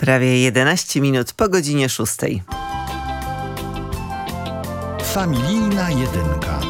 Prawie 11 minut po godzinie 6. Familijna jedynka.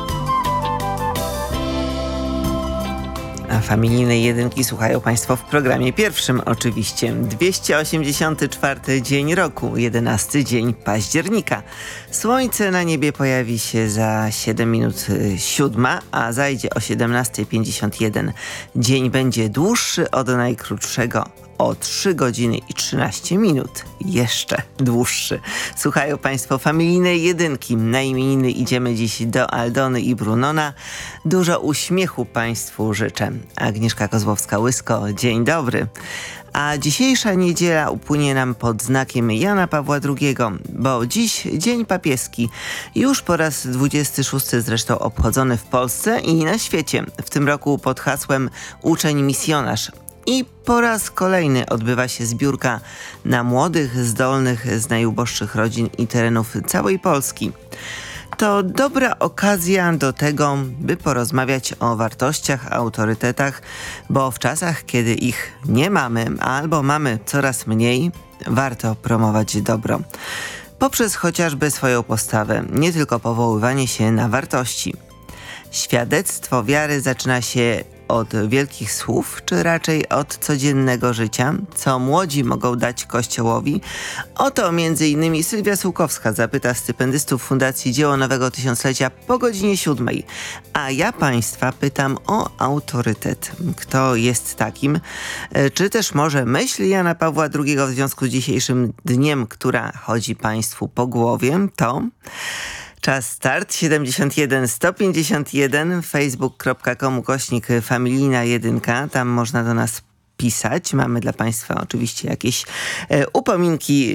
A familijnej jedynki słuchają Państwo w programie pierwszym oczywiście. 284 dzień roku, 11 dzień października. Słońce na niebie pojawi się za 7 minut 7, a zajdzie o 17:51. Dzień będzie dłuższy od najkrótszego o 3 godziny i 13 minut. Jeszcze dłuższy. Słuchają Państwo familijnej jedynki. Na imieniny idziemy dziś do Aldony i Brunona. Dużo uśmiechu Państwu życzę. Agnieszka Kozłowska-Łysko, dzień dobry. A dzisiejsza niedziela upłynie nam pod znakiem Jana Pawła II, bo dziś Dzień Papieski. Już po raz 26 zresztą obchodzony w Polsce i na świecie. W tym roku pod hasłem Uczeń misjonarz. I po raz kolejny odbywa się zbiórka na młodych, zdolnych z najuboższych rodzin i terenów całej Polski. To dobra okazja do tego, by porozmawiać o wartościach, autorytetach, bo w czasach, kiedy ich nie mamy albo mamy coraz mniej, warto promować dobro. Poprzez chociażby swoją postawę, nie tylko powoływanie się na wartości. Świadectwo wiary zaczyna się od wielkich słów, czy raczej od codziennego życia? Co młodzi mogą dać Kościołowi? O to m.in. Sylwia Sułkowska zapyta stypendystów Fundacji Dzieło Nowego Tysiąclecia po godzinie 7. A ja Państwa pytam o autorytet. Kto jest takim? Czy też może myśl Jana Pawła II w związku z dzisiejszym dniem, która chodzi Państwu po głowie? To... Czas start 71 151 facebook.com/familijna jedynka. Tam można do nas pisać. Mamy dla Państwa oczywiście jakieś upominki